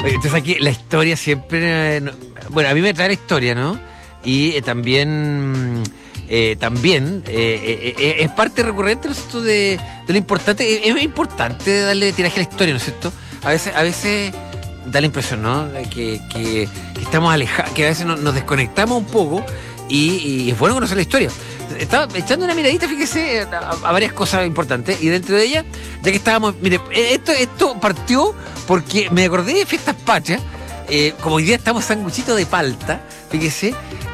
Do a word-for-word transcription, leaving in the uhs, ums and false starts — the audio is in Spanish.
Oye, entonces aquí la historia siempre... eh, no- bueno, a mí me trae la historia, ¿no? Y eh, también... eh, también eh, eh, eh, es parte recurrente, ¿no es cierto?, de, de lo importante. Es, es importante darle tiraje a la historia, ¿no es cierto? A veces, a veces da la impresión, ¿no?, que, que, que estamos alejados, que a veces nos, nos desconectamos un poco y, y es bueno conocer la historia. Estaba echando una miradita, fíjese, a, a varias cosas importantes, y dentro de ellas, ya que estábamos, mire, esto, esto partió porque me acordé de fiestas patrias. Eh, como hoy día estamos sanguchitos de palta, fíjese,